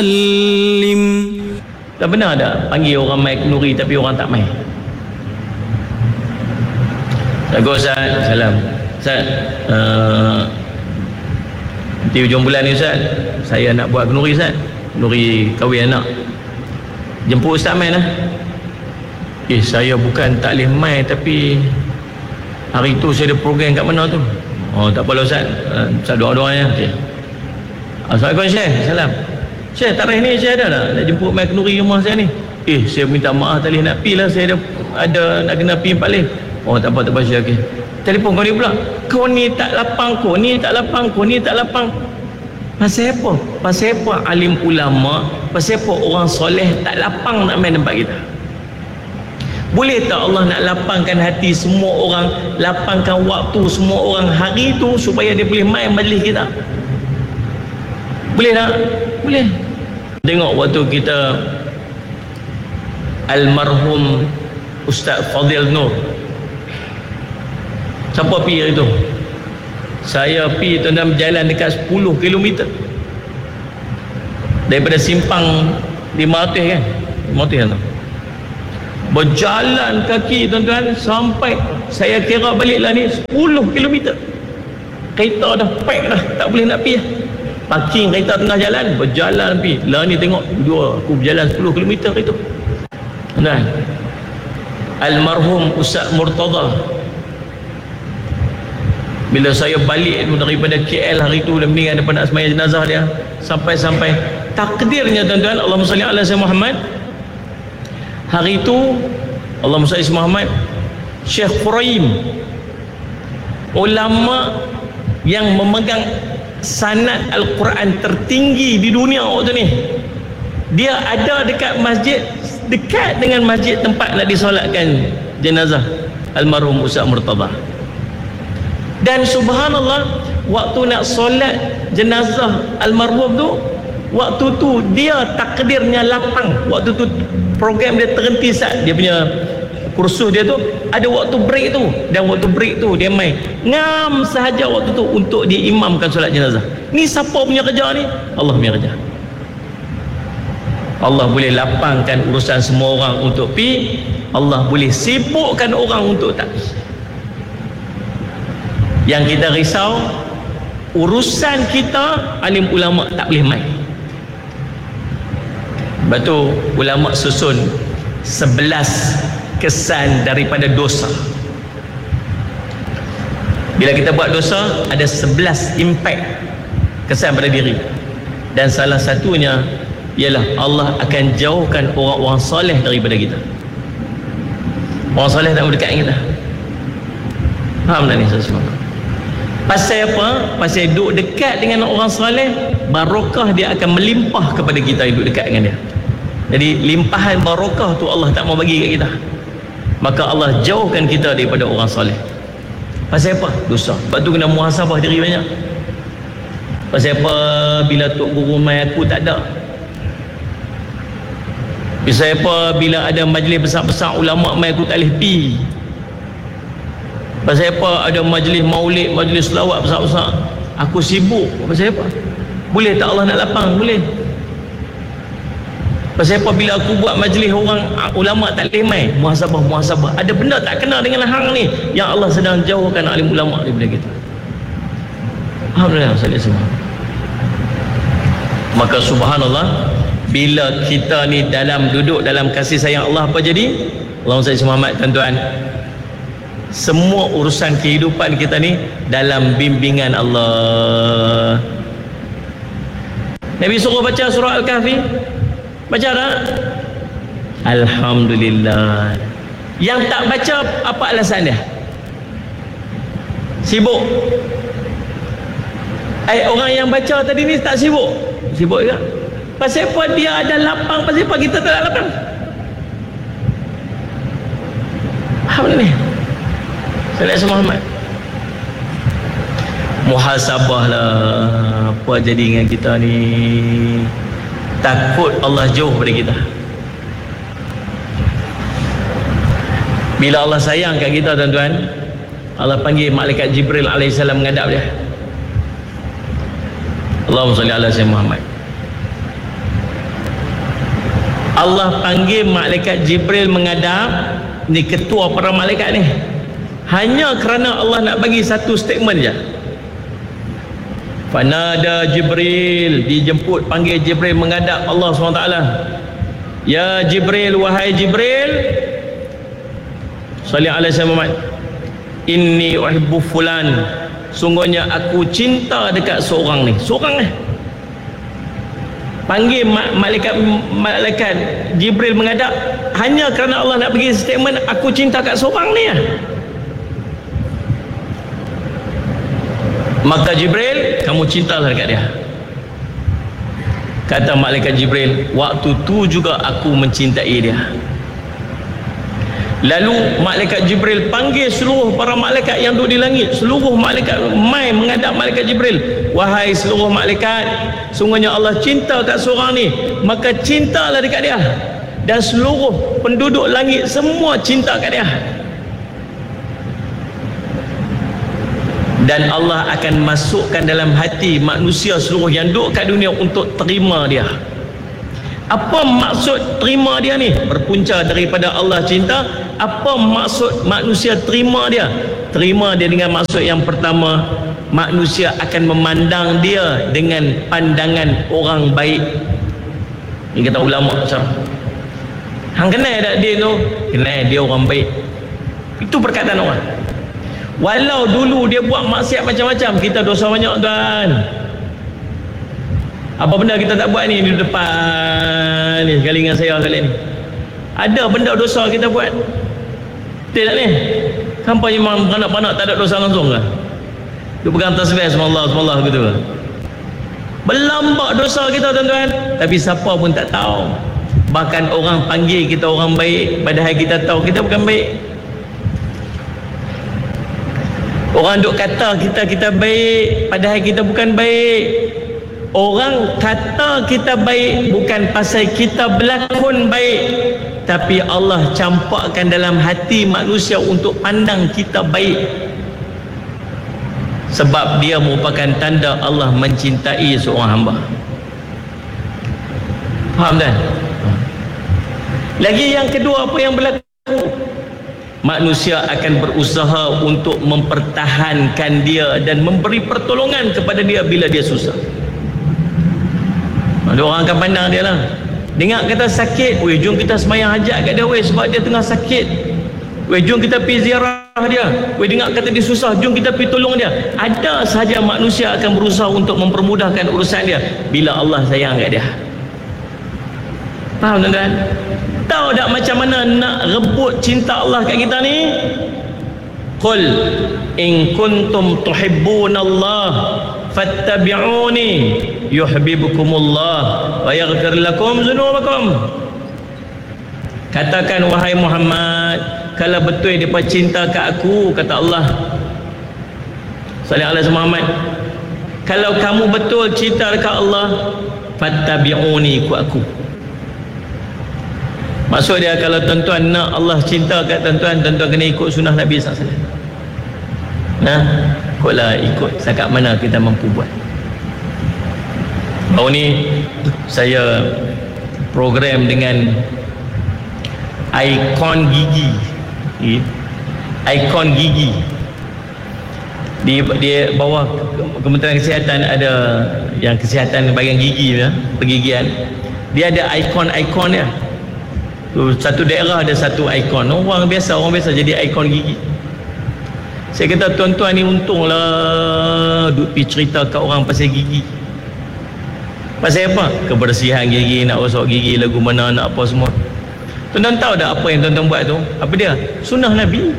Lim. Tak benar tak panggil orang mai kenduri tapi orang tak mai? Bagus Ustaz, salam. Ustaz, nanti hujung bulan ni Ustaz, saya nak buat kenduri Ustaz, kenduri kahwin anak. Jemput Ustaz mai lah. Saya bukan tak boleh mai, tapi hari tu saya ada program kat mana tu. Oh tak apalah Ustaz, Ustaz doa-doa ya. Okay. Assalamualaikum Syekh, salam. Syekh, tarikh ni saya ada tak nak jemput mai kenduri rumah saya ni? Saya minta maaf tak boleh nak pi lah, saya ada nak kena pi 4 leh. Oh tak apa Syekh, okey. Telefon kau ni pula, kau ni tak lapang, kau ni tak lapang, kau ni tak lapang. Pasal apa? Pasal apa alim ulama, pasal apa orang soleh tak lapang nak main tempat kita? Boleh tak Allah nak lapangkan hati semua orang, lapangkan waktu semua orang hari tu supaya dia boleh main majlis kita? Boleh tak? Boleh. Tengok waktu kita almarhum Ustaz Fadil Nur, siapa pi hari tu? Saya pi tuan-tuan, berjalan dekat 10 km daripada simpang 500 kan, 500 tu, berjalan kaki tuan-tuan sampai saya kira balik lah ni 10 km. Kereta dah pack dah, tak boleh nak pi lah. Parking kereta tengah jalan, berjalan pi lah ni, tengok dua aku berjalan 10 km itu. Tuan-tuan, almarhum Ustaz Murtada, bila saya balik tu daripada KL hari tu, lembing ada nak sembahyang jenazah dia, sampai takdirnya tuan-tuan, Allahumma salli ala sayyidina Muhammad, hari tu Allahumma salli ala Muhammad, Syekh Furaim, ulama yang memegang sanad Al-Quran tertinggi di dunia waktu ni, dia ada dekat masjid, dekat dengan masjid tempat nak disolatkan jenazah almarhum Ustaz Murtada. Dan subhanallah, waktu nak solat jenazah almarhum tu, waktu tu dia takdirnya lapang. Waktu tu program dia terhenti sat, dia punya kursus dia tu ada waktu break tu, dan waktu break tu dia main ngam sahaja waktu tu untuk diimamkan solat jenazah. Ni siapa punya kerja ni? Allah punya kerja. Allah boleh lapangkan urusan semua orang untuk pi, Allah boleh sibukkan orang untuk tak pi. Yang kita risau, urusan kita alim ulama tak boleh main. Sebab tu ulama susun 11 kesan daripada dosa. Bila kita buat dosa, ada 11 impact kesan pada diri, dan salah satunya ialah Allah akan jauhkan orang-orang soleh daripada kita. Orang soleh tak berdekat dengan kita. Faham tak ni semua? Pasal apa? Pasal duduk dekat dengan orang soleh, barakah dia akan melimpah kepada kita yang duduk dekat dengan dia. Jadi limpahan barakah tu Allah tak mau bagi kat kita, maka Allah jauhkan kita daripada orang soleh. Pasal apa? Dosa. Sebab tu kena muhasabah diri banyak. Pasal apa? Bila tok guru mai aku tak ada. Pasal apa? Bila ada majlis besar-besar ulama mai aku tak boleh pi. Pasal apa? Ada majlis maulid, majlis selawat besar-besar, aku sibuk. Pasal apa? Boleh tak Allah nak lapang? Boleh. Pasal apa? Bila aku buat majlis orang ulama tak boleh mai, muhasabah. Ada benda tak kena dengan hang ni yang Allah sedang jauhkan alim ulama daripada kita. Alhamdulillah, salih semua. Maka subhanallah, bila kita ni duduk dalam kasih sayang Allah, apa jadi? Allahumma salli Muhammad, tuan-tuan, semua urusan kehidupan kita ni dalam bimbingan Allah. Nabi suruh baca surah Al-Kahfi, baca tak? Alhamdulillah. Yang tak baca, apa alasan dia? Sibuk. Orang yang baca tadi ni tak sibuk? Sibuk juga. Pasal apa dia ada lapang, pasal apa kita tak ada lapang? Alhamdulillah. Sallallahu Muhammad. Muhasabah lah, apa jadi dengan kita ni? Takut Allah jauh dari kita. Bila Allah sayang kat kita, tuan-tuan, Allah panggil malaikat Jibril alaihissalam menghadap dia. Allahumma salli ala sayyidina Muhammad. Allah panggil malaikat Jibril menghadap. Ni ketua para malaikat ni, hanya kerana Allah nak bagi satu statement je. Fanada Jibril, dijemput, panggil Jibril menghadap Allah SWT. Ya Jibril, wahai Jibril, salli alaihi Muhammad, inni uhibbu fulan, sungguhnya aku cinta dekat seorang ni. Seorang ni panggil malaikat Jibril menghadap hanya kerana Allah nak bagi statement, aku cinta kat seorang ni. Maka Jibril, kamu cintalah dekat dia. Kata malaikat Jibril, waktu tu juga aku mencintai dia. Lalu malaikat Jibril panggil seluruh para malaikat yang duduk di langit. Seluruh malaikat mai menghadap malaikat Jibril. Wahai seluruh malaikat, sungguhnya Allah cinta kat seorang ni, maka cintalah dekat dia. Dan seluruh penduduk langit semua cinta kat dia. Dan Allah akan masukkan dalam hati manusia seluruh yang duduk kat dunia untuk terima dia. Apa maksud terima dia ni? Berpunca daripada Allah cinta. Apa maksud manusia terima dia? Terima dia dengan maksud yang pertama, manusia akan memandang dia dengan pandangan orang baik. Ini kata ulama macam, hang kenal tak dia tu? Kenal, dia orang baik. Itu perkataan orang. Walau dulu dia buat maksiat macam-macam, kita dosa banyak tuan. Apa benda kita tak buat ni di depan ni, sekali dengan saya kali ni. Ada benda dosa kita buat. Betul tak ni? Sampai memang beranak-beranak tak ada dosa langsung ke? Dia pegang tasbih semallah gitu ke? Berlambak dosa kita tuan-tuan, tapi siapa pun tak tahu. Bahkan orang panggil kita orang baik, padahal kita tahu kita bukan baik. Orang duk kata kita baik, padahal kita bukan baik. Orang kata kita baik bukan pasal kita berlakon baik, tapi Allah campakkan dalam hati manusia untuk pandang kita baik. Sebab dia merupakan tanda Allah mencintai seorang hamba. Faham tak? Lagi yang kedua, apa yang berlaku? Manusia akan berusaha untuk mempertahankan dia dan memberi pertolongan kepada dia bila dia susah. Ada orang akan pandang dia lah. Dengar kata sakit, weh jom kita semayang hajat kat dia weh, sebab dia tengah sakit. Weh jom kita pergi ziarah dia. Weh dengar kata dia susah, jom kita pergi tolong dia. Ada sahaja manusia akan berusaha untuk mempermudahkan urusan dia bila Allah sayang kat dia. Faham tuan-tuan? Tahu tak macam mana nak rebut cinta Allah kat kita ni? Qul in kuntum tuhibbunallah fattabi'uni yuhibbukumullah wa yaghfir lakum dzunubakum. Katakan wahai Muhammad, kalau betul depa cinta kat aku, kata Allah sallallahu alaihi Muhammad, kalau kamu betul cinta dekat Allah, fattabi'uni, ikut aku. Maksud dia, kalau tuan-tuan nak Allah cinta kat tuan-tuan, tuan-tuan kena ikut sunnah Nabi SAW. Nah, ikut setakat mana kita mampu buat. Baru ni saya program dengan ikon gigi. Ikon gigi. Di bawah Kementerian Kesihatan ada yang kesihatan bahagian gigi ya, pergigian. Dia ada ikon-ikon dia. Satu daerah ada satu ikon. Orang biasa jadi ikon gigi. Saya kata tuan-tuan ni untunglah duk pergi cerita kat orang pasal gigi. Pasal apa? Kebersihan gigi, nak gosok gigi lagu mana, nak apa semua. Tuan-tuan tahu tak apa yang tuan-tuan buat tu? Apa dia? Sunnah Nabi.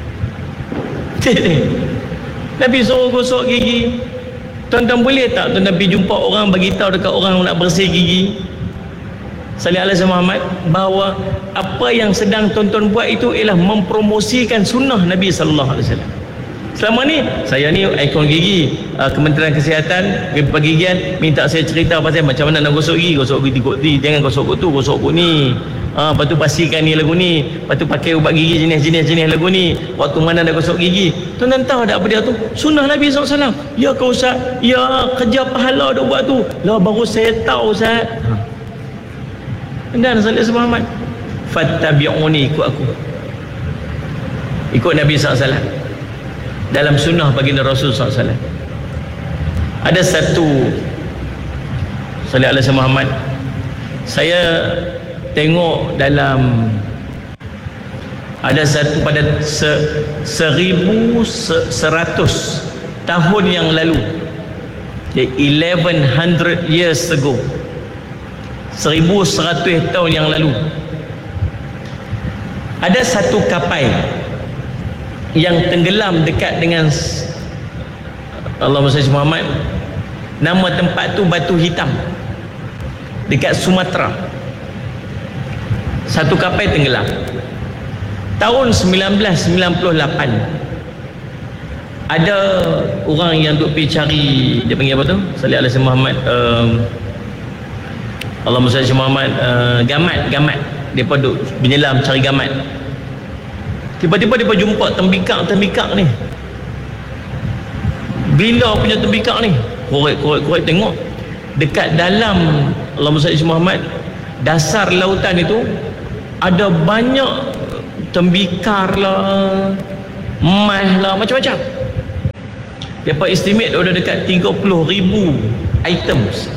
Nabi suruh gosok gigi. Tuan-tuan boleh tak tuan-tuan pergi jumpa orang, bagi tahu dekat orang nak bersih gigi? Sallallahu alaihi Muhammad, bahawa apa yang sedang tuan-tuan buat itu ialah mempromosikan sunnah Nabi sallallahu alaihi wasallam. Selama ni saya ni ikon gigi, Kementerian Kesihatan pergigian minta saya cerita pasal macam mana nak gosok gigi kot ni, jangan gosok kot tu, gosok kot ni. Lepas tu pastikan ni lagu ni, lepas tu pakai ubat gigi jenis lagu ni, waktu mana nak gosok gigi. Tuan-tuan tahu tak apa dia tu? Sunnah Nabi SAW. Ya kau Ustaz, ya kerja pahala dah buat tu. Lah baru saya tahu Ustaz. Dan salih Muhammad. Fattabi'uni, ikut aku. Ikut Nabi SAW dalam sunnah baginda Rasul SAW. Ada satu salih alaihi Muhammad, saya tengok dalam ada satu pada 1100 tahun yang lalu, 1100 years ago, 1100 tahun yang lalu, ada satu kapal yang tenggelam dekat dengan Allahumma salli Muhammad, nama tempat tu Batu Hitam dekat Sumatera. Satu kapal tenggelam tahun 1998. Ada orang yang duk pergi cari, dia panggil apa tu, salih alaihi Muhammad, Allahumma salli Muhammad, gamat. Depa duk menyelam cari gamat. Tiba-tiba depa jumpa tembikar ni. Bila punya tembikar ni? Korek tengok dekat dalam Allahumma salli Muhammad, dasar lautan itu ada banyak tembikar lah, emas lah, macam-macam. Depa estimate ada dekat 30,000 items.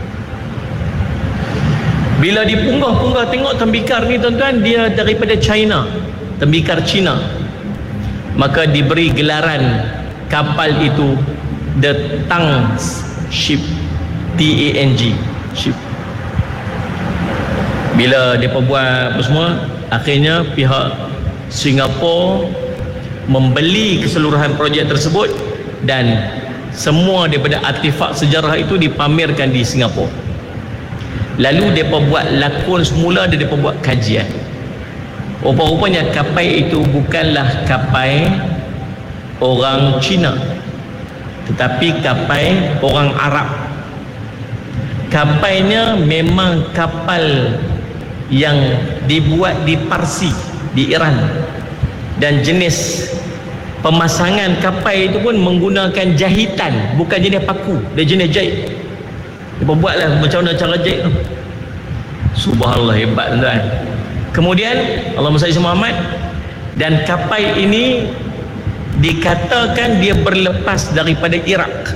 Bila dipunggah-punggah tengok tembikar ni tuan-tuan, dia daripada China, tembikar Cina. Maka diberi gelaran kapal itu The Tang Ship, T-A-N-G ship. Bila mereka buat apa semua, akhirnya pihak Singapura membeli keseluruhan projek tersebut dan semua daripada artifak sejarah itu dipamerkan di Singapura. Lalu mereka buat lakon semula dan mereka buat kajian. Rupa-rupanya kapal itu bukanlah kapal orang Cina, tetapi kapal orang Arab. Kapalnya memang kapal yang dibuat di Parsi, di Iran, dan jenis pemasangan kapal itu pun menggunakan jahitan, bukan jenis paku, dia jenis jahit. Dia buatlah macam mana cara jahit tu. Subhanallah, hebat tuan. Kemudian Allahumma salli Muhammad, dan kapal ini dikatakan dia berlepas daripada Iraq.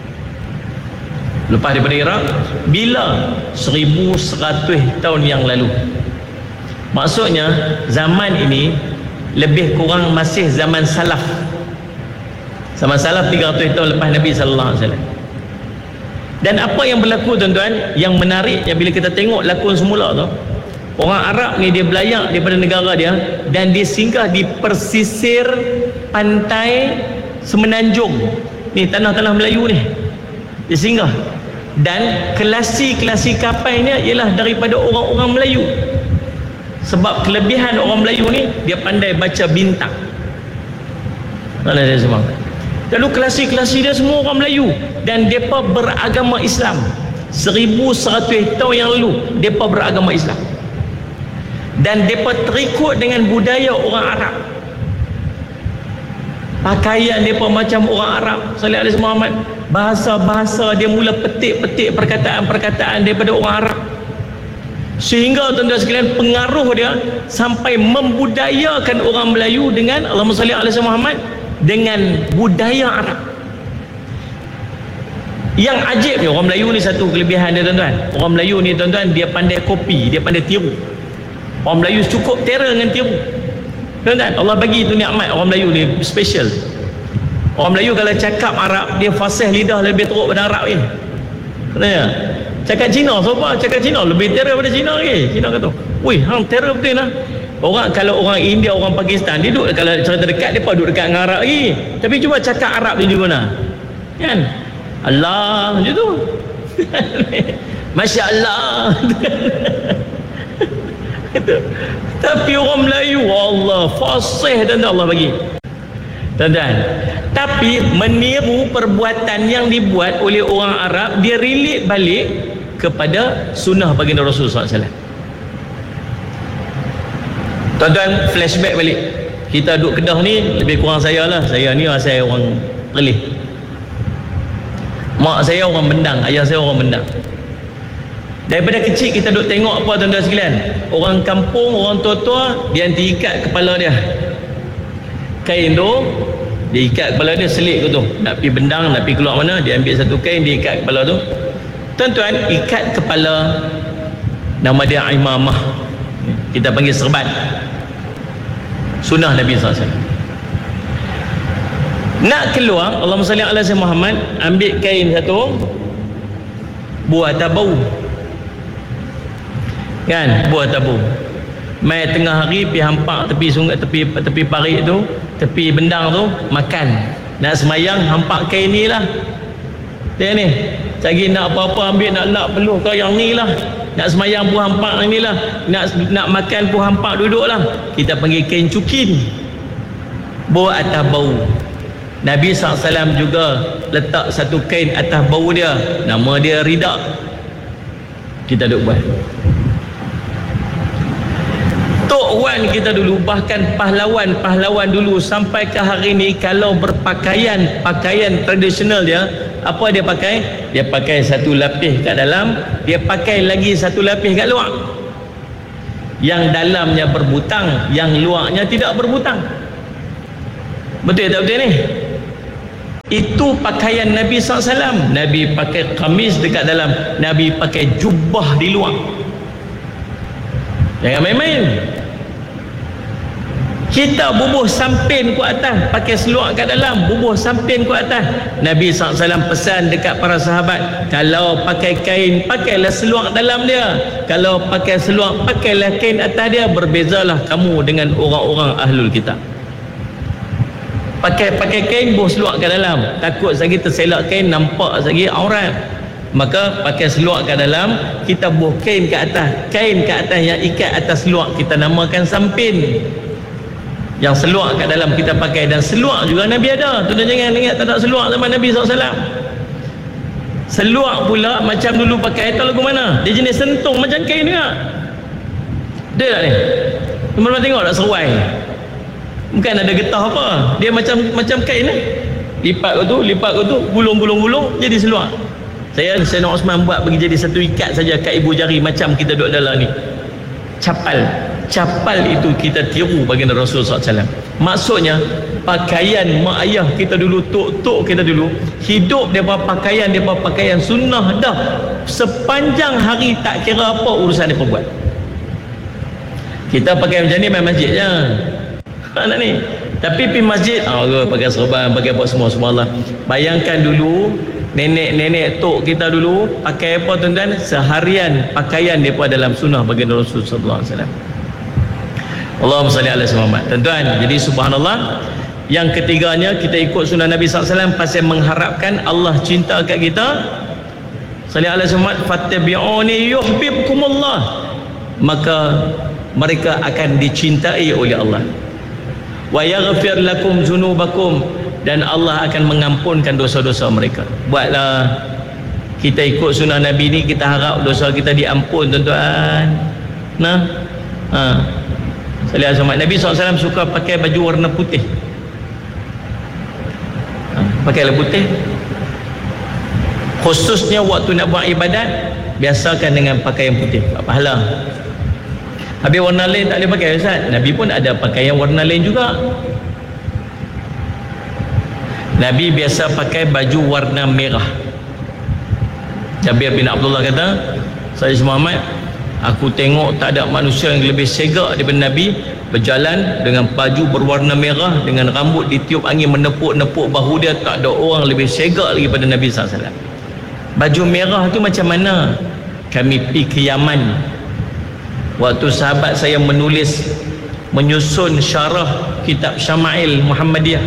Lepas daripada Iraq bila? 1100 tahun yang lalu. Maksudnya zaman ini lebih kurang masih zaman salaf. Zaman salaf 300 tahun lepas Nabi sallallahu alaihi wasallam. Dan apa yang berlaku tuan-tuan, yang menarik yang bila kita tengok lakon semula tu, orang Arab ni dia belayak daripada negara dia dan dia singgah di persisir pantai Semenanjung ni, tanah-tanah Melayu ni dia singgah, dan kelasi-kelasi kapalnya ialah daripada orang-orang Melayu. Sebab kelebihan orang Melayu ni, dia pandai baca bintang. Mana dia semua. Lalu kelasi-kelasi dia semua orang Melayu, dan mereka beragama Islam. 1100 tahun yang lalu mereka beragama Islam, dan mereka terikut dengan budaya orang Arab. Pakaian mereka macam orang Arab, salih alaihi Muhammad. Bahasa-bahasa dia mula petik-petik perkataan-perkataan daripada orang Arab, sehingga tuan-tuan sekalian pengaruh dia sampai membudayakan orang Melayu dengan Allahumma salli alaihi Muhammad, dengan budaya Arab. Yang ajib ni, orang Melayu ni satu kelebihan dia tuan-tuan. Orang Melayu ni tuan-tuan, dia pandai kopi, dia pandai tiru. Orang Melayu cukup terror dengan tiru. Tuan-tuan, Allah bagi tu nikmat orang Melayu ni special. Orang Melayu kalau cakap Arab, dia fasih lidah lebih teruk pada Arab ni. Katanya, cakap Cina, siapa cakap Cina lebih terror daripada Cina lagi. Cina kata, wih, hang terror betul lah. Orang, kalau orang India, orang Pakistan, dia duduk, kalau cerita dekat, dia duduk dekat dengan Arab lagi. Tapi cuba cakap Arab dia di mana? Kan? Allah, macam tu. Masya Allah. Tapi orang Melayu, Allah, fasih dan Allah bagi. Tuan-tuan, tapi meniru perbuatan yang dibuat oleh orang Arab, dia relate balik kepada sunnah baginda Rasul SAW. Tuan-tuan, flashback balik. Kita duduk Kedah ni, lebih kurang saya lah. Saya ni saya orang Perlis. Mak saya orang Bendang, ayah saya orang Bendang. Daripada kecil kita duk tengok apa tuan-tuan sekalian, orang kampung, orang tua-tua, dia nanti ikat kepala dia, kain tu dia ikat kepala dia, selit ke tu, nak pergi bendang, nak pergi keluar mana, dia ambil satu kain, dia ikat kepala tu. Tuan-tuan, ikat kepala nama dia imamah, kita panggil serban, sunnah Nabi SAW. Nak keluar, Allahumma salli ala sayyidina Muhammad, ambil kain satu, buah tabau kan, buah tabu, mai tengah hari pergi hampak tepi sungai, tepi parit tu, tepi bendang tu, makan. Nak semayang hampak kain ni lah, dia ni lagi nak apa-apa ambil, nak lap peluh kau yang ni lah, nak semayang pun hampak yang ni lah, nak makan pun hampak duduk lah. Kita panggil kain cukin, buah atas bau. Nabi SAW juga letak satu kain atas bau dia, nama dia rida. Kita duk buat. Tok Wan kita dulu, bahkan pahlawan dulu sampai ke hari ni, kalau berpakaian, pakaian tradisional dia, apa dia pakai? Dia pakai satu lapis kat dalam, dia pakai lagi satu lapis kat luar. Yang dalamnya berbutang, yang luarnya tidak berbutang. Betul tak betul ni? Itu pakaian Nabi SAW. Nabi pakai kamis dekat dalam, Nabi pakai jubah di luar. Jangan main-main. Kita bubuh sampin ku atas, pakai seluar kat dalam, bubuh sampin ku atas. Nabi SAW pesan dekat para sahabat, kalau pakai kain, pakailah seluar dalam dia. Kalau pakai seluar, pakailah kain atas dia. Berbezalah kamu dengan orang-orang ahlul kitab. Pakai kain, bubuh seluar kat dalam, takut lagi terselak kain, nampak lagi aurat. Maka pakai seluar kat dalam, kita bubuh kain kat atas. Kain kat atas yang ikat atas seluar kita namakan sampin. Yang seluar kat dalam kita pakai. Dan seluar juga Nabi ada. Tuan-tuan jangan ingat tak ada seluar zaman Nabi SAW. Seluar pula macam dulu pakai, tahu lagu mana? Dia jenis sentung macam kain juga. Dia tak ni? Teman-teman tengok tak seruai? Bukan ada getah apa, dia macam kain ni. Lipat ke tu, gulung jadi seluar. Sayyidina Osman buat bagi jadi satu ikat saja kat ibu jari, macam kita duduk dalam ni. Capal itu kita tiru baginda Rasul SAW. Maksudnya pakaian mak ayah kita dulu, tok kita dulu, hidup daripada pakaian sunnah dah. Sepanjang hari tak kira apa urusan dia buat. Kita pakai macam ni main masjid je. Nak ni. Tapi pergi masjid, pakai serban, pakai buat semua Allah. Bayangkan dulu nenek tok kita dulu pakai apa tuan-tuan? Seharian pakaian daripada dalam sunnah baginda Rasul sallallahu alaihi wasallam. Allahumma salli ala Muhammad. Tuan-tuan, jadi subhanallah, yang ketiganya kita ikut sunnah Nabi sallallahu alaihi wasallam pasal mengharapkan Allah cinta kat kita. Salli ala Muhammad, fattabi'uni yuhibbukumullah. Maka mereka akan dicintai oleh Allah. Wa yaghfir lakum dzunubakum, dan Allah akan mengampunkan dosa-dosa mereka. Buatlah kita ikut sunnah Nabi ni, kita harap dosa kita diampun tuan-tuan. Salih Azmat. Nabi SAW suka pakai baju warna putih. Pakailah putih. Khususnya waktu nak buat ibadat, biasakan dengan pakaian putih, pahala. Habis warna lain tak boleh pakai, Ustaz. Nabi pun ada pakaian warna lain juga. Nabi biasa pakai baju warna merah. Jabir bin Abdullah kata, Sayyidina Muhammad, aku tengok tak ada manusia yang lebih segak daripada Nabi, berjalan dengan baju berwarna merah, dengan rambut ditiup angin menepuk-nepuk bahu dia. Tak ada orang lebih segak lagi pada Nabi SAW. Baju merah tu macam mana? Kami pergi ke Yaman, waktu sahabat saya menyusun syarah kitab Syama'il Muhammadiyah,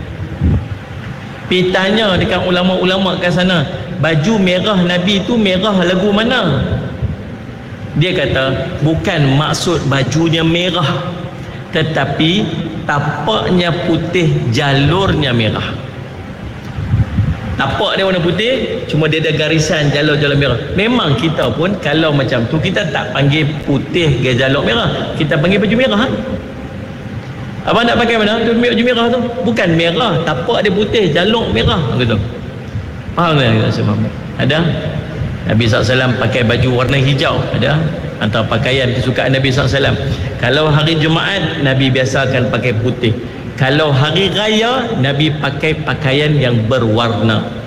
pergi tanya dekat ulama-ulama kat sana, baju merah Nabi tu merah lagu mana? Dia kata bukan maksud bajunya merah, tetapi tapaknya putih, jalurnya merah. Tapak dia warna putih, cuma dia ada garisan jalur-jalur merah. Memang kita pun kalau macam tu, kita tak panggil putih ke jalur merah, kita panggil baju merah. Abang nak pakai mana? Tu baju merah tu bukan merah, tapak dia putih, jalur merah gitu. Faham tak? Ada? Nabi SAW pakai baju warna hijau, ada antara pakaian kesukaan Nabi SAW. Kalau hari Jumaat, Nabi biasakan pakai putih. Kalau hari raya, Nabi pakai pakaian yang berwarna.